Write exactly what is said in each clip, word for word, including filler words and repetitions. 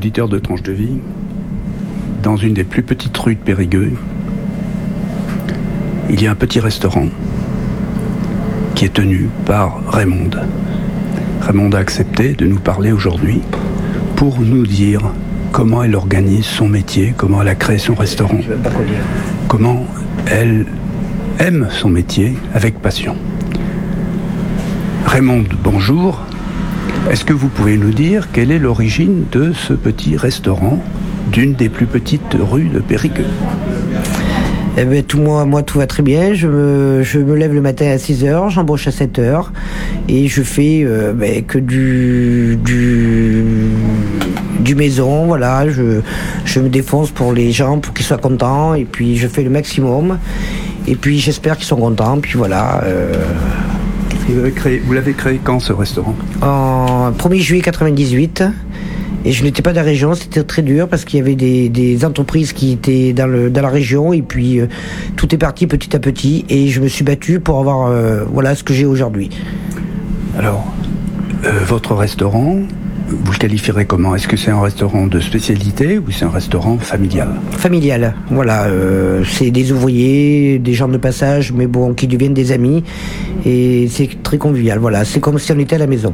auditeurs de Tranche de Vie, dans une des plus petites rues de Périgueux, il y a un petit restaurant qui est tenu par Raymonde. Raymonde a accepté de nous parler aujourd'hui pour nous dire comment elle organise son métier, comment elle a créé son restaurant, comment elle aime son métier avec passion. Raymonde, bonjour. Est-ce que vous pouvez nous dire quelle est l'origine de ce petit restaurant d'une des plus petites rues de Périgueux? Eh ben, tout, moi, moi, tout va très bien. Je me, je me lève le matin à six heures, j'embauche à sept heures et je fais euh, ben, que du, du, du maison. Voilà, je, je me défonce pour les gens, pour qu'ils soient contents, et puis je fais le maximum. Et puis j'espère qu'ils sont contents. Puis voilà. Euh... Vous l'avez créé, vous l'avez créé quand, ce restaurant? En premier juillet quatre-vingt-dix-huit. Et je n'étais pas de la région, c'était très dur parce qu'il y avait des, des entreprises qui étaient dans, le, dans la région, et puis euh, tout est parti petit à petit et je me suis battu pour avoir euh, voilà, ce que j'ai aujourd'hui. Alors, euh, votre restaurant, vous le qualifierez comment? Est-ce que c'est un restaurant de spécialité ou c'est un restaurant familial? Familial, voilà. Euh, c'est des ouvriers, des gens de passage, mais bon, qui deviennent des amis. Et c'est très convivial, voilà. C'est comme si on était à la maison.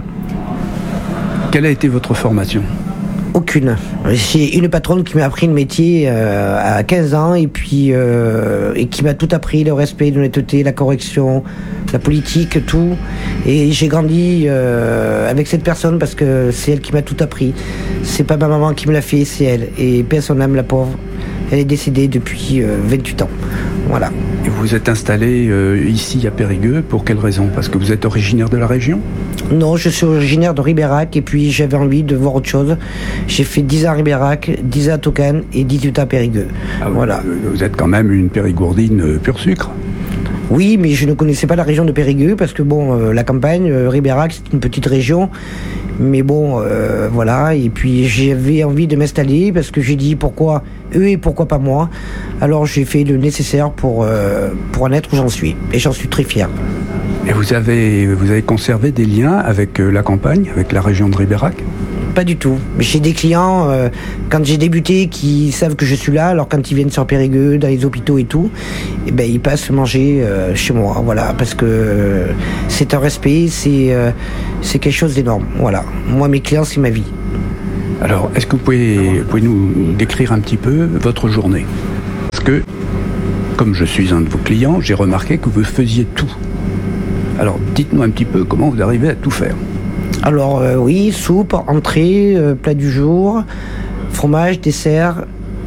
Quelle a été votre formation? Aucune. C'est une patronne qui m'a appris le métier euh, à quinze ans et puis euh, et qui m'a tout appris, le respect, l'honnêteté, la correction, la politique, tout. Et j'ai grandi euh, avec cette personne parce que c'est elle qui m'a tout appris. C'est pas ma maman qui me l'a fait, c'est elle. Et paix à son âme, la pauvre. Elle est décédée depuis euh, vingt-huit ans. Voilà. Et vous êtes installé euh, ici à Périgueux, pour quelle raison? Parce que vous êtes originaire de la région? Non, je suis originaire de Ribérac et puis j'avais envie de voir autre chose. J'ai fait dix ans à Ribérac, dix ans à Toucan et dix-huit ans à Périgueux. Ah, voilà. Vous, vous êtes quand même une périgourdine euh, pur sucre. Oui, mais je ne connaissais pas la région de Périgueux parce que bon, euh, la campagne, euh, Ribérac, c'est une petite région. Mais bon, euh, voilà. Et puis j'avais envie de m'installer parce que j'ai dit pourquoi eux et pourquoi pas moi. Alors j'ai fait le nécessaire pour, euh, pour en être où j'en suis. Et j'en suis très fier. Et vous avez, vous avez conservé des liens avec euh, la campagne, avec la région de Ribérac? Pas du tout. J'ai des clients, euh, quand j'ai débuté, qui savent que je suis là, alors quand ils viennent sur Périgueux, dans les hôpitaux et tout, eh ben, ils passent manger euh, chez moi, voilà, parce que euh, c'est un respect, c'est euh, c'est quelque chose d'énorme, voilà. Moi, mes clients, c'est ma vie. Alors, est-ce que vous pouvez, vous pouvez nous décrire un petit peu votre journée? Parce que, comme je suis un de vos clients, j'ai remarqué que vous faisiez tout. Alors, dites-nous un petit peu comment vous arrivez à tout faire. Alors euh, oui, soupe, entrée, euh, plat du jour, fromage, dessert,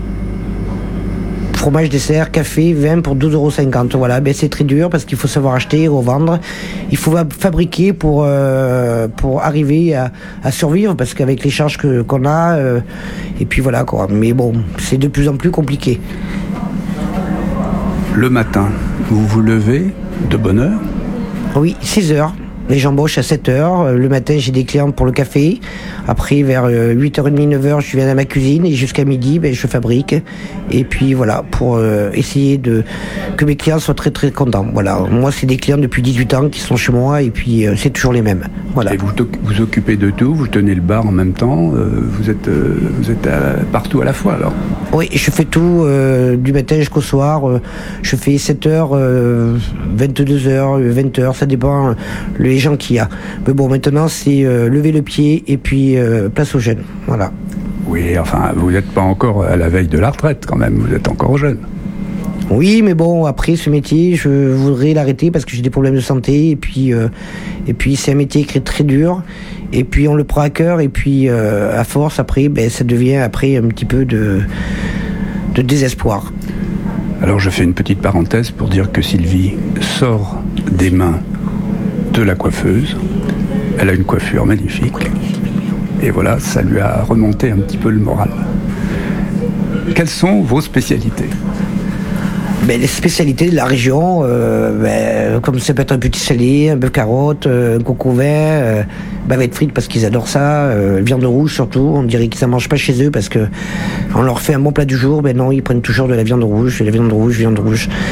fromage, dessert, café, vin pour douze euros cinquante. Voilà, ben, c'est très dur parce qu'il faut savoir acheter, revendre. Il faut fabriquer pour, euh, pour arriver à, à survivre parce qu'avec les charges que, qu'on a, euh, et puis voilà quoi. Mais bon, c'est de plus en plus compliqué. Le matin, vous vous levez de bonne heure? Oui, six heures. Et j'embauche à sept heures. Le matin, j'ai des clients pour le café. Après, vers huit heures trente, neuf heures, je viens dans ma cuisine. Et jusqu'à midi, ben, je fabrique. Et puis voilà, pour euh, essayer de que mes clients soient très très contents. Voilà. Moi, c'est des clients depuis dix-huit ans qui sont chez moi. Et puis, euh, c'est toujours les mêmes. Voilà. Et vous vous occupez de tout, vous tenez le bar en même temps. Euh, vous êtes, euh, vous êtes à, partout à la fois, alors? Oui, je fais tout, euh, du matin jusqu'au soir. Euh, je fais sept heures, euh, vingt-deux heures, vingt heures. Ça dépend. Euh, les gens qu'il y a. Mais bon, maintenant, c'est euh, lever le pied et puis euh, place aux jeunes. Voilà. Oui, enfin, vous n'êtes pas encore à la veille de la retraite, quand même. Vous êtes encore jeune. Oui, mais bon, après, ce métier, je voudrais l'arrêter parce que j'ai des problèmes de santé. Et puis, euh, et puis c'est un métier qui est très dur. Et puis, on le prend à cœur. Et puis, euh, à force, après, ben, ça devient après un petit peu de, de désespoir. Alors, je fais une petite parenthèse pour dire que Sylvie sort des mains de la coiffeuse. Elle a une coiffure magnifique. Et voilà, ça lui a remonté un petit peu le moral. Quelles sont vos spécialités? Ben, les spécialités de la région, euh, ben, comme ça peut être un petit salé, un bœuf carotte, euh, un coco vin, euh, bavette frites parce qu'ils adorent ça, euh, viande rouge surtout, on dirait qu'ils ne mangent pas chez eux parce que on leur fait un bon plat du jour, ben non, ils prennent toujours de la viande rouge, de la viande rouge, viande rouge.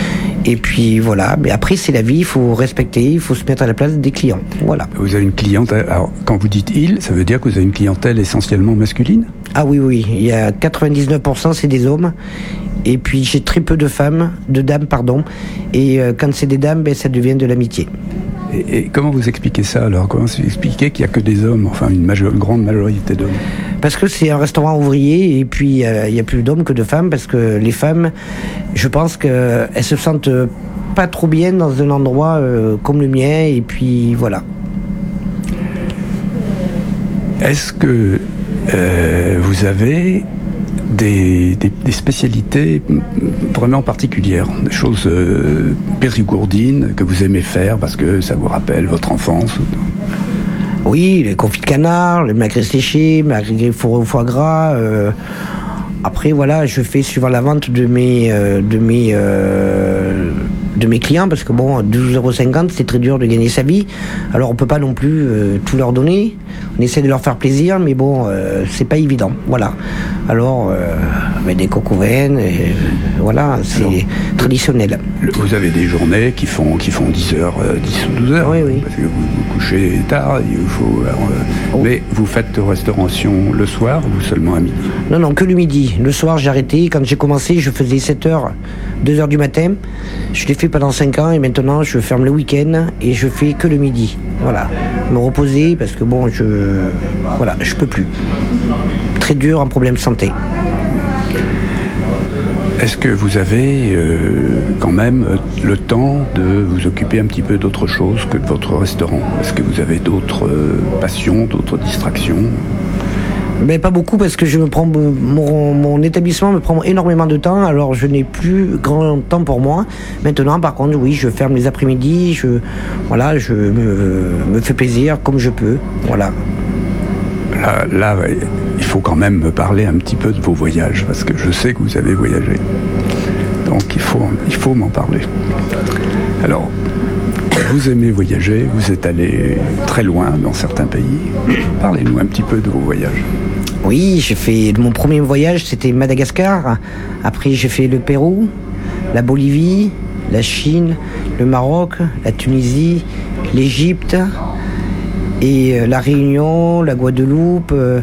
Et puis voilà, mais après c'est la vie, il faut respecter, il faut se mettre à la place des clients. Voilà. Vous avez une clientèle, alors quand vous dites il, ça veut dire que vous avez une clientèle essentiellement masculine ? Ah oui, oui, il y a quatre-vingt-dix-neuf pour cent c'est des hommes, et puis j'ai très peu de femmes, de dames, pardon, et euh, quand c'est des dames, ben, ça devient de l'amitié. Et, et comment vous expliquez ça alors ? Comment vous expliquez qu'il n'y a que des hommes, enfin une, major, une grande majorité d'hommes ? Parce que c'est un restaurant ouvrier et puis euh, il y a plus d'hommes que de femmes, parce que les femmes, je pense qu'elles se sentent pas trop bien dans un endroit euh, comme le mien, et puis voilà. Est-ce que euh, vous avez des, des, des spécialités vraiment particulières, des choses euh, périgourdines que vous aimez faire parce que ça vous rappelle votre enfance ? Oui, les confits de canard, le magret séché, le magret fourré au foie gras. Euh, après, voilà, je fais suivant la vente de mes, euh, de mes, euh, de mes clients, parce que bon, douze euros cinquante, c'est très dur de gagner sa vie. Alors, on peut pas non plus euh, tout leur donner. On essaie de leur faire plaisir, mais bon, euh, c'est pas évident. Voilà. Alors, euh, avec des coq au vin, et, voilà, c'est Alors, traditionnel. Vous avez des journées qui font, qui font dix heures, euh, dix ou douze heures. Oui, oui. Parce que vous vous couchez tard, il faut. Alors, euh, oh. Mais vous faites restauration le soir ou seulement à midi ? Non, non, que le midi. Le soir, j'ai arrêté. Quand j'ai commencé, je faisais sept heures, deux heures du matin. Je l'ai fait pendant cinq ans et maintenant, je ferme le week-end et je fais que le midi. Voilà. Me reposer parce que bon, je. Voilà, je peux plus. Très dur, un problème de santé. Est-ce que vous avez euh, quand même le temps de vous occuper un petit peu d'autre chose que de votre restaurant ? Est-ce que vous avez d'autres euh, passions, d'autres distractions ? Mais pas beaucoup, parce que je me prends mon, mon établissement me prend énormément de temps, alors je n'ai plus grand temps pour moi. Maintenant, par contre, oui, je ferme les après-midi, je voilà, je me, me fais plaisir comme je peux, voilà. Là, là, il faut quand même me parler un petit peu de vos voyages, parce que je sais que vous avez voyagé. Donc il faut, il faut m'en parler. Alors, vous aimez voyager, vous êtes allé très loin dans certains pays. Parlez-nous un petit peu de vos voyages. Oui, j'ai fait mon premier voyage, c'était Madagascar. Après, j'ai fait le Pérou, la Bolivie, la Chine, le Maroc, la Tunisie, l'Égypte et la Réunion, la Guadeloupe. Euh,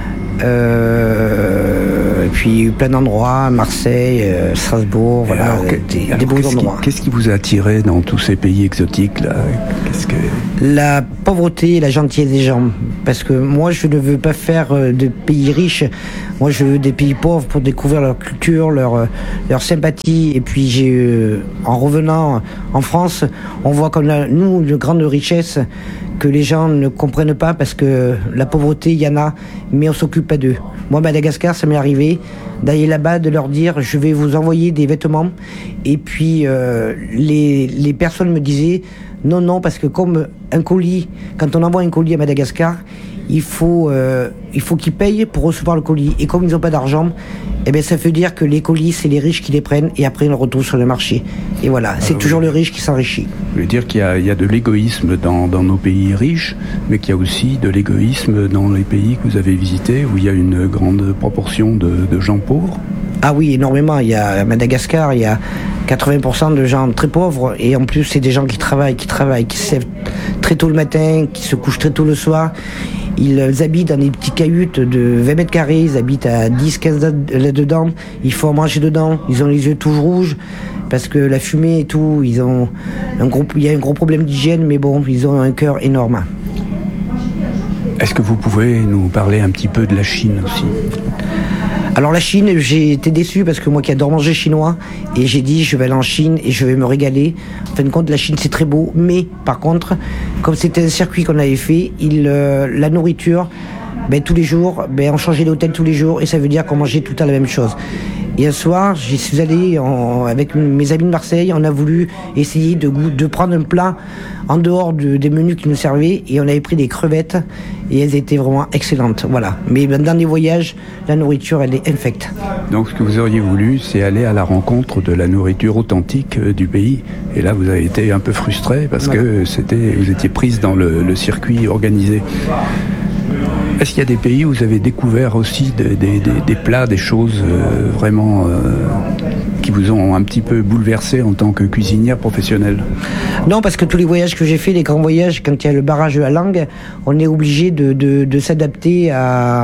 euh, et puis plein d'endroits, Marseille, euh, Strasbourg, voilà, alors, des, alors, des beaux qu'est-ce endroits. Qui, qu'est-ce qui vous a attiré dans tous ces pays exotiques là ? Qu'est-ce que... La pauvreté et la gentillesse des gens. Parce que moi, je ne veux pas faire de pays riches. Moi, je veux des pays pauvres pour découvrir leur culture, leur, leur sympathie. Et puis, j'ai, euh, en revenant en France, on voit qu'on a, nous, une grande richesse que les gens ne comprennent pas, parce que la pauvreté, il y en a, mais on s'occupe pas d'eux. Moi, Madagascar, ça m'est arrivé d'aller là-bas, de leur dire, je vais vous envoyer des vêtements. Et puis, euh, les, les personnes me disaient, non, non, parce que comme un colis, quand on envoie un colis à Madagascar, il faut, euh, il faut qu'ils payent pour recevoir le colis. Et comme ils n'ont pas d'argent, eh bien, ça veut dire que les colis, c'est les riches qui les prennent et après, ils le retrouvent sur le marché. Et voilà, c'est Alors, toujours le riche qui s'enrichit. Vous voulez dire qu'il y a, il y a de l'égoïsme dans, dans nos pays riches, mais qu'il y a aussi de l'égoïsme dans les pays que vous avez visités, où il y a une grande proportion de, de gens pauvres ? Ah oui, énormément. Il y a à Madagascar, il y a quatre-vingts pour cent de gens très pauvres, et en plus, c'est des gens qui travaillent, qui travaillent, qui se lèvent très tôt le matin, qui se couchent très tôt le soir. Ils habitent dans des petites cahutes de vingt mètres carrés, ils habitent à dix quinze là-dedans, il faut en manger dedans, ils ont les yeux tous rouges, parce que la fumée et tout, ils ont un gros, il y a un gros problème d'hygiène, mais bon, ils ont un cœur énorme. Est-ce que vous pouvez nous parler un petit peu de la Chine aussi ? Alors la Chine, j'ai été déçu parce que moi qui adore manger chinois, et j'ai dit je vais aller en Chine et je vais me régaler. En fin de compte, la Chine c'est très beau, mais par contre, comme c'était un circuit qu'on avait fait, il, euh, la nourriture, ben, tous les jours, ben, on changeait d'hôtel tous les jours, et ça veut dire qu'on mangeait tout le temps la même chose. Et un soir, j'y suis allé en, avec mes amis de Marseille, on a voulu essayer de, de prendre un plat en dehors de, des menus qui nous servaient, et on avait pris des crevettes, et elles étaient vraiment excellentes. Voilà. Mais dans les voyages, la nourriture, elle est infecte. Donc ce que vous auriez voulu, c'est aller à la rencontre de la nourriture authentique du pays. Et là, vous avez été un peu frustré parce voilà. que c'était, vous étiez prise dans le, le circuit organisé. Est-ce qu'il y a des pays où vous avez découvert aussi des, des, des, des plats, des choses euh, vraiment euh, qui vous vous ont un petit peu bouleversé en tant que cuisinière professionnelle? Non, parce que tous les voyages que j'ai faits, les grands voyages, quand il y a le barrage de la langue, on est obligé de, de, de s'adapter à,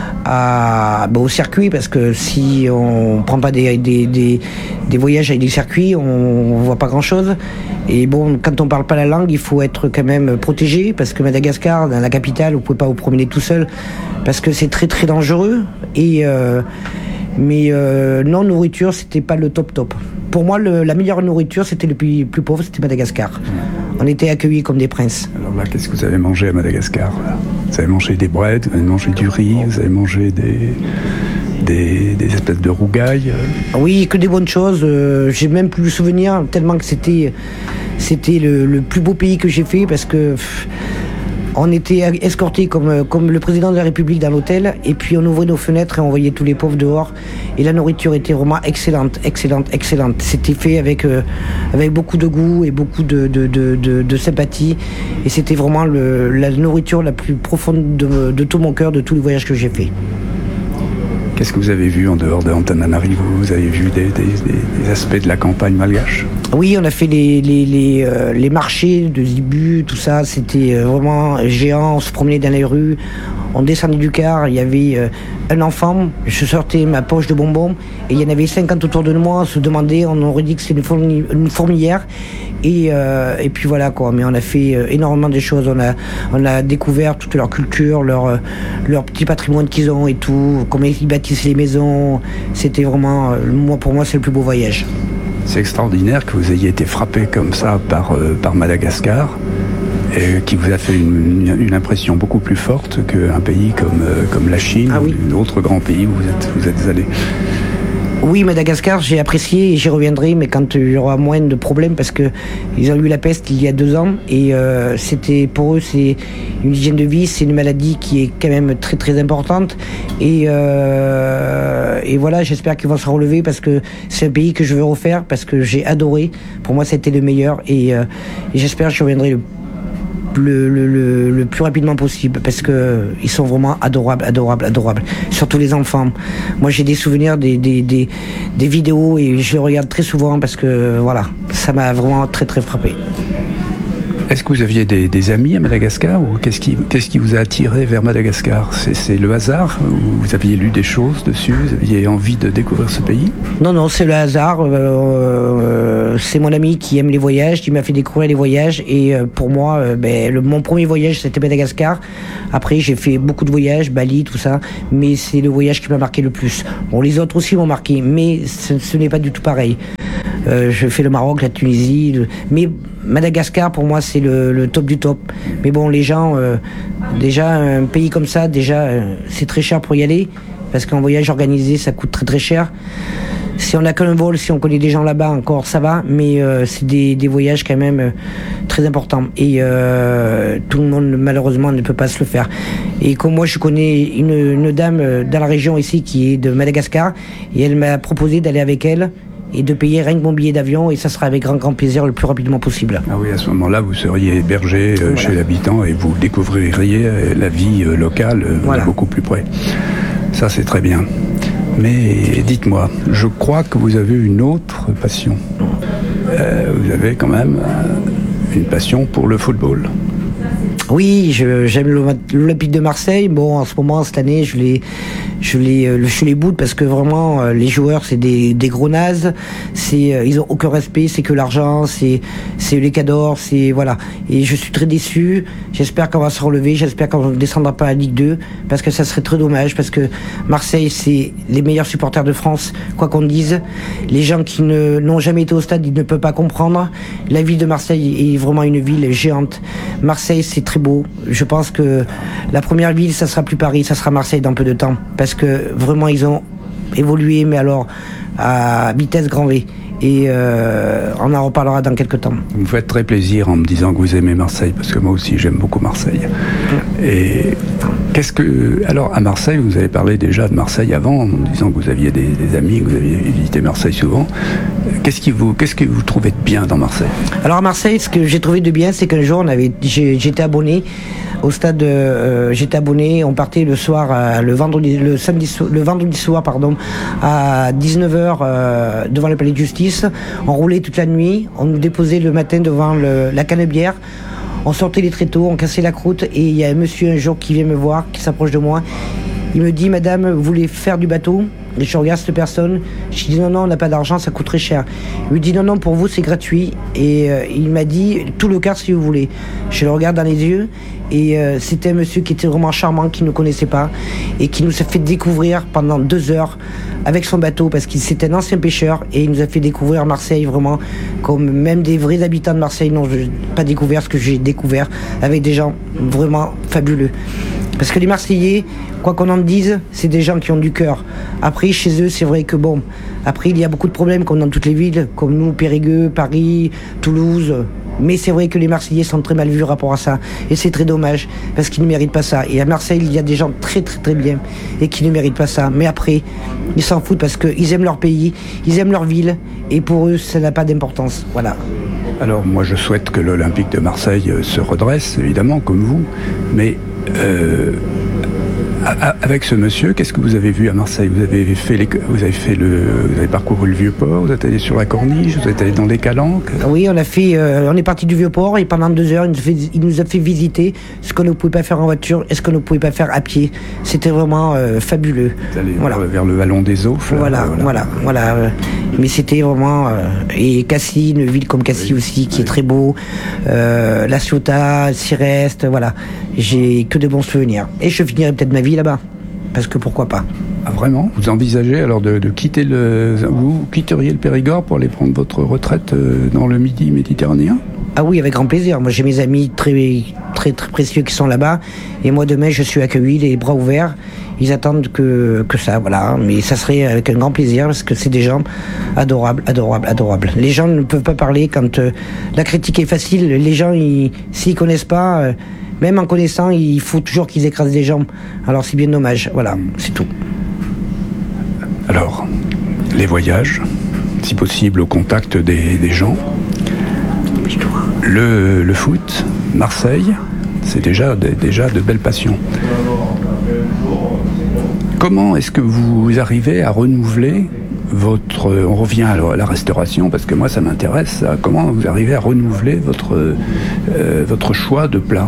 à, bah, au circuit, parce que si on ne prend pas des, des, des, des voyages avec des circuits, on ne voit pas grand-chose. Et bon, quand on ne parle pas la langue, il faut être quand même protégé, parce que Madagascar, dans la capitale, vous ne pouvez pas vous promener tout seul, parce que c'est très très dangereux. Et... Euh, Mais euh, non, nourriture, c'était pas le top top. Pour moi, le, la meilleure nourriture, c'était le plus, plus pauvre, c'était Madagascar. On était accueillis comme des princes. Alors là, qu'est-ce que vous avez mangé à Madagascar? Vous avez mangé des breads, vous avez mangé du riz, vous avez mangé des, des, des espèces de rougailles? Oui, que des bonnes choses. Euh, j'ai même plus le souvenir, tellement que c'était, c'était le, le plus beau pays que j'ai fait, parce que... Pff, on était escortés comme, comme le président de la République dans l'hôtel, et puis on ouvrait nos fenêtres et on voyait tous les pauvres dehors. Et la nourriture était vraiment excellente, excellente, excellente. C'était fait avec, euh, avec beaucoup de goût et beaucoup de, de, de, de, de sympathie. Et c'était vraiment le, la nourriture la plus profonde de, de tout mon cœur, de tous les voyages que j'ai faits. Qu'est-ce que vous avez vu en dehors d'Antananarivo? Vous avez vu des, des, des aspects de la campagne malgache? Oui, on a fait les, les, les, euh, les marchés de Zibu, tout ça, c'était euh, vraiment géant, on se promenait dans les rues, on descendait du car, il y avait euh, un enfant, je sortais ma poche de bonbons, et il y en avait cinquante autour de moi, on se demandait, on aurait dit que c'était une, fourmi, une fourmilière, et, euh, et puis voilà quoi, mais on a fait euh, énormément de choses, on a, on a découvert toute leur culture, leur, euh, leur petit patrimoine qu'ils ont et tout, comment ils bâtissaient les maisons, c'était vraiment, euh, moi, pour moi c'est le plus beau voyage. C'est extraordinaire que vous ayez été frappé comme ça par, euh, par Madagascar, et qui vous a fait une, une, une impression beaucoup plus forte qu'un pays comme, euh, comme la Chine, ah, oui. ou d'autres grands pays où vous êtes, vous êtes allé. Oui, Madagascar, j'ai apprécié et j'y reviendrai, mais quand il y aura moins de problèmes, parce que ils ont eu la peste il y a deux ans, et euh, c'était pour eux, c'est une hygiène de vie, c'est une maladie qui est quand même très très importante, et, euh, et voilà, j'espère qu'ils vont se relever, parce que c'est un pays que je veux refaire, parce que j'ai adoré, pour moi c'était le meilleur, et, euh, et j'espère que je reviendrai le Le, le, le, le plus rapidement possible, parce que ils sont vraiment adorables, adorables, adorables. Surtout les enfants. Moi, j'ai des souvenirs, des, des, des, des vidéos, et je les regarde très souvent parce que voilà, ça m'a vraiment très très frappé. Est-ce que vous aviez des, des amis à Madagascar, ou qu'est-ce qui, qu'est-ce qui vous a attiré vers Madagascar? c'est, c'est le hasard, ou vous aviez lu des choses dessus, vous aviez envie de découvrir ce pays? Non, non, c'est le hasard. Euh, euh, c'est mon ami qui aime les voyages, qui m'a fait découvrir les voyages, et euh, pour moi, euh, ben, le, mon premier voyage c'était Madagascar. Après, j'ai fait beaucoup de voyages, Bali, tout ça, mais c'est le voyage qui m'a marqué le plus. Bon, les autres aussi m'ont marqué, mais ce, ce n'est pas du tout pareil. Euh, je fais le Maroc, la Tunisie, le... mais Madagascar pour moi c'est le, le top du top. Mais bon, les gens, euh, déjà un pays comme ça, déjà euh, c'est très cher pour y aller, parce qu'un voyage organisé ça coûte très très cher. Si on n'a qu'un vol, si on connaît des gens là-bas encore ça va, mais euh, c'est des, des voyages quand même euh, très importants, et euh, tout le monde malheureusement ne peut pas se le faire. Et comme moi je connais une, une dame dans la région ici qui est de Madagascar, et elle m'a proposé d'aller avec elle et de payer rien que mon billet d'avion, et ça sera avec grand grand plaisir le plus rapidement possible. Ah oui, à ce moment-là, vous seriez hébergé euh, voilà. chez l'habitant, et vous découvririez la vie euh, locale euh, voilà. beaucoup plus près. Ça, c'est très bien. Mais dites-moi, je crois que vous avez une autre passion. Euh, vous avez quand même euh, une passion pour le football. Oui, je, j'aime l'Olympique de Marseille. Bon, en ce moment, cette année, je les, je les, je les boude, parce que vraiment, euh, les joueurs, c'est des, des gros nazes. C'est, euh, ils ont aucun respect. C'est que l'argent, c'est, c'est les cadors, c'est voilà. Et je suis très déçu. J'espère qu'on va se relever. J'espère qu'on ne descendra pas à Ligue deux, parce que ça serait très dommage. Parce que Marseille, c'est les meilleurs supporters de France, quoi qu'on dise. Les gens qui ne, n'ont jamais été au stade, ils ne peuvent pas comprendre. La ville de Marseille est vraiment une ville géante. Marseille, c'est très beau. Je pense que la première ville, ça sera plus Paris, ça sera Marseille dans peu de temps, parce que vraiment ils ont évolué, mais alors à vitesse grand V. Et euh, on en reparlera dans quelques temps. Vous me faites très plaisir en me disant que vous aimez Marseille, parce que moi aussi j'aime beaucoup Marseille. Mmh. Et qu'est-ce que... Alors à Marseille, vous avez parlé déjà de Marseille avant, en disant que vous aviez des, des amis, que vous aviez visité Marseille souvent. Qu'est-ce qui vous, qu'est-ce que vous trouvez de bien dans Marseille? Alors à Marseille, ce que j'ai trouvé de bien, c'est qu'un jour, on avait, j'ai, j'étais abonné au stade, euh, j'étais abonné, on partait le soir, euh, le vendredi, le samedi, le vendredi soir, pardon, à dix-neuf heures. heures euh, devant le palais de justice. On roulait toute la nuit. On nous déposait le matin devant le, la canebière. On sortait les tréteaux, on cassait la croûte. Et il y a un monsieur un jour qui vient me voir, qui s'approche de moi. Il me dit, madame, vous voulez faire du bateau? Et je regarde cette personne. Je dis, non, non, on n'a pas d'argent, ça coûte très cher. Il me dit, non, non, pour vous, c'est gratuit. Et euh, il m'a dit, tout le quart si vous voulez. Je le regarde dans les yeux. Et euh, c'était un monsieur qui était vraiment charmant, qui ne nous connaissait pas. Et qui nous a fait découvrir pendant deux heures avec son bateau, parce qu'il c'était un ancien pêcheur. Et il nous a fait découvrir Marseille, vraiment, comme même des vrais habitants de Marseille n'ont pas découvert ce que j'ai découvert, avec des gens vraiment fabuleux. Parce que les Marseillais, quoi qu'on en dise, c'est des gens qui ont du cœur. Après, chez eux, c'est vrai que bon, après, il y a beaucoup de problèmes, comme dans toutes les villes, comme nous, Périgueux, Paris, Toulouse. Mais c'est vrai que les Marseillais sont très mal vus par rapport à ça. Et c'est très dommage, parce qu'ils ne méritent pas ça. Et à Marseille, il y a des gens très très très bien, et qui ne méritent pas ça. Mais après, ils s'en foutent, parce qu'ils aiment leur pays, ils aiment leur ville, et pour eux, ça n'a pas d'importance. Voilà. Alors, moi, je souhaite que l'Olympique de Marseille se redresse, évidemment, comme vous, mais... Euh, avec ce monsieur, qu'est-ce que vous avez vu à Marseille? Vous avez fait, les, vous avez fait le, vous avez parcouru le Vieux-Port, vous êtes allé sur la Corniche, vous êtes allé dans les Calanques. Oui, on a fait, euh, on est parti du Vieux-Port et pendant deux heures, il nous, fait, il nous a fait visiter ce qu'on ne pouvait pas faire en voiture et ce qu'on ne pouvait pas faire à pied. C'était vraiment euh, fabuleux. Vous allez voilà. vers, vers le Vallon des Eaux. Voilà, voilà, voilà, voilà. Mais c'était vraiment euh, et Cassis, une ville comme Cassis oui, aussi, qui oui. est très beau. Euh, La Ciotat, Cireste, voilà. J'ai que de bons souvenirs. Et je finirai peut-être ma vie là-bas, parce que pourquoi pas. Ah vraiment? Vous envisagez alors de, de quitter le... Vous quitteriez le Périgord pour aller prendre votre retraite dans le Midi méditerranéen? Ah oui, avec grand plaisir. Moi, j'ai mes amis très, très, très précieux qui sont là-bas. Et moi, demain, je suis accueilli, les bras ouverts. Ils attendent que, que ça, voilà. Mais ça serait avec un grand plaisir, parce que c'est des gens adorables, adorables, adorables. Les gens ne peuvent pas parler quand euh, la critique est facile. Les gens, ils, s'ils connaissent pas... Euh, Même en connaissant, il faut toujours qu'ils écrasent des gens. Alors c'est bien dommage. Voilà, c'est tout. Alors, les voyages, si possible au contact des, des gens. Le, le foot, Marseille, c'est déjà, déjà de belles passions. Comment est-ce que vous arrivez à renouveler votre... On revient à la restauration, parce que moi ça m'intéresse. Comment vous arrivez à renouveler votre, euh, votre choix de plat?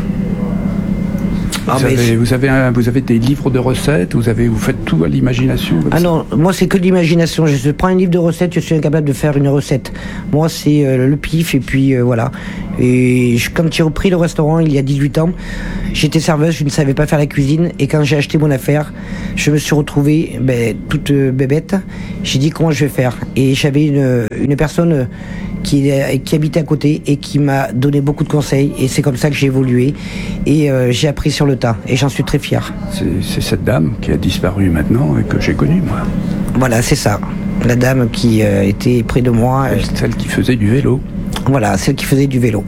Vous, ah avez, vous, avez un, vous avez des livres de recettes, vous, avez, vous faites tout à l'imagination? Ah non, moi c'est que de l'imagination. Je prends un livre de recettes, je suis incapable de faire une recette. Moi c'est euh, le pif et puis euh, voilà. Et je, quand j'ai repris le restaurant il y a dix-huit ans, j'étais serveuse, je ne savais pas faire la cuisine. Et quand j'ai acheté mon affaire, je me suis retrouvée ben, toute euh, bébête. J'ai dit comment je vais faire. Et j'avais une, une personne qui, qui habitait à côté et qui m'a donné beaucoup de conseils. Et c'est comme ça que j'ai évolué. Et euh, j'ai appris sur le tas. Et j'en suis très fier. C'est, c'est cette dame qui a disparu maintenant et que j'ai connue, moi. Voilà, c'est ça. La dame qui euh, était près de moi. Elle, celle qui faisait du vélo. Voilà, celle qui faisait du vélo.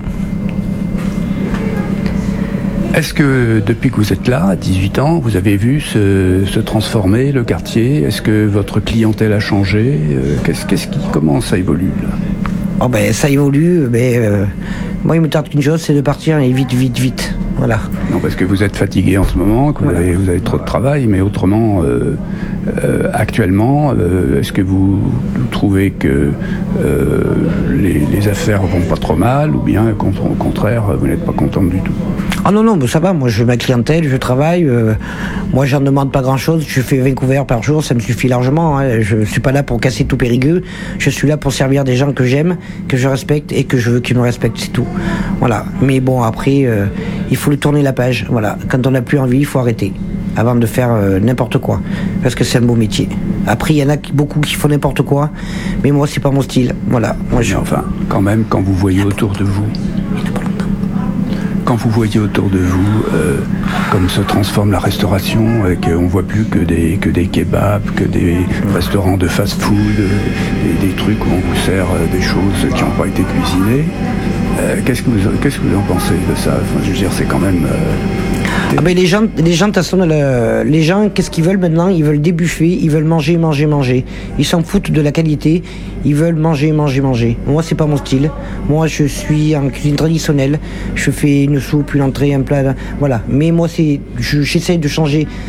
Est-ce que depuis que vous êtes là, à dix-huit ans, vous avez vu se, se transformer le quartier? Est-ce que votre clientèle a changé? Qu'est-ce, qu'est-ce qui, comment ça évolue là? Oh ben, ça évolue, mais euh, moi il me tarde qu'une chose, c'est de partir et vite, vite, vite. Voilà. Non, parce que vous êtes fatigué en ce moment, que vous, voilà. avez, vous avez trop de travail, mais autrement, euh, euh, actuellement, euh, est-ce que vous, vous trouvez que euh, les, les affaires vont pas trop mal, ou bien au contraire, vous n'êtes pas contente du tout? Ah non, non, mais ça va, moi je ma clientèle, je travaille, euh, moi j'en demande pas grand chose, je fais vingt couverts par jour, ça me suffit largement, hein. Je suis pas là pour casser tout Périgueux, je suis là pour servir des gens que j'aime, que je respecte et que je veux qu'ils me respectent, c'est tout. Voilà, mais bon après, euh, il faut le tourner la page, voilà, quand on n'a plus envie, il faut arrêter, avant de faire euh, n'importe quoi, parce que c'est un beau métier. Après, il y en a beaucoup qui font n'importe quoi, mais moi c'est pas mon style, voilà. Moi, je... Mais enfin, quand même, quand vous voyez autour de vous... Quand vous voyez autour de vous euh, comme se transforme la restauration, et qu'on ne voit plus que des, que des kebabs, que des restaurants de fast-food, euh, et des trucs où on vous sert euh, des choses qui n'ont pas été cuisinées, euh, qu'est-ce que vous, qu'est-ce que vous en pensez de ça? Enfin, je veux dire, c'est quand même... Euh, ah ben les gens, les gens, de toute façon, le, les gens, qu'est-ce qu'ils veulent maintenant? Ils veulent des buffets, ils veulent manger, manger, manger. Ils s'en foutent de la qualité, ils veulent manger, manger, manger. Moi, c'est pas mon style. Moi, je suis en cuisine traditionnelle. Je fais une soupe, une entrée, un plat, voilà. Mais moi, c'est, je, j'essaie de changer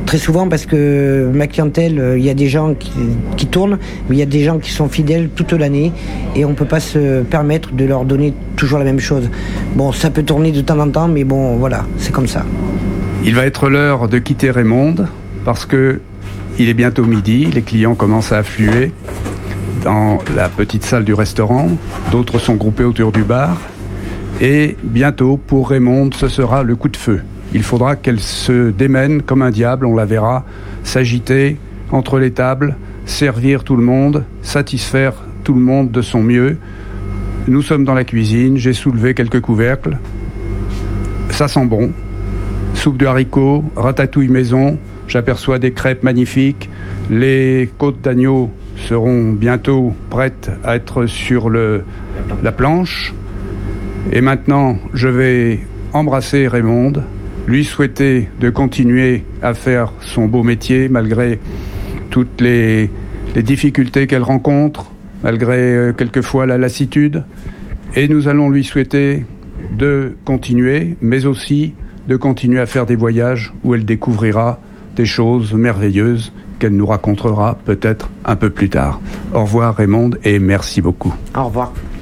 très souvent parce que ma clientèle, il y a des gens qui, qui tournent, mais il y a des gens qui sont fidèles toute l'année et on ne peut pas se permettre de leur donner toujours la même chose. Bon, ça peut tourner de temps en temps, mais bon, voilà, c'est comme ça. Il va être l'heure de quitter Raymonde parce que il est bientôt midi, les clients commencent à affluer dans la petite salle du restaurant, d'autres sont groupés autour du bar et bientôt pour Raymonde ce sera le coup de feu. Il faudra qu'elle se démène comme un diable, on la verra s'agiter entre les tables, servir tout le monde, satisfaire tout le monde de son mieux. Nous sommes dans la cuisine, j'ai soulevé quelques couvercles, ça sent bon. Soupe de haricots, ratatouille maison, j'aperçois des crêpes magnifiques. Les côtes d'agneau seront bientôt prêtes à être sur le, la planche. Et maintenant, je vais embrasser Raymonde, lui souhaiter de continuer à faire son beau métier malgré toutes les, les difficultés qu'elle rencontre, malgré euh, quelquefois la lassitude. Et nous allons lui souhaiter de continuer, mais aussi de continuer à faire des voyages où elle découvrira des choses merveilleuses qu'elle nous racontera peut-être un peu plus tard. Au revoir Raymonde et merci beaucoup. Au revoir.